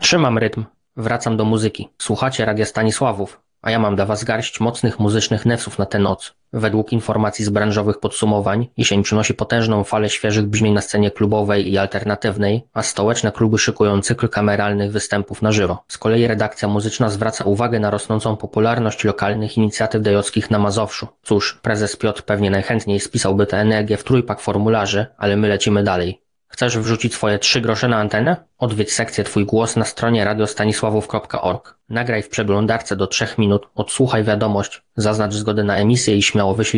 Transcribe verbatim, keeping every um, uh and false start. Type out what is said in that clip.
Trzymam rytm. Wracam do muzyki. Słuchacie Radia Stanisławów, a ja mam dla was garść mocnych muzycznych newsów na tę noc. Według informacji z branżowych podsumowań, jesień przynosi potężną falę świeżych brzmień na scenie klubowej i alternatywnej, a stołeczne kluby szykują cykl kameralnych występów na żywo. Z kolei redakcja muzyczna zwraca uwagę na rosnącą popularność lokalnych inicjatyw dejockich na Mazowszu. Cóż, prezes Piotr pewnie najchętniej spisałby tę energię w trójpak formularzy, ale my lecimy dalej. Chcesz wrzucić swoje trzy grosze na antenę? Odwiedź sekcję Twój głos na stronie radiostanisławów kropka org. Nagraj w przeglądarce do trzech minut, odsłuchaj wiadomość, zaznacz zgodę na emisję i śmiało wyślij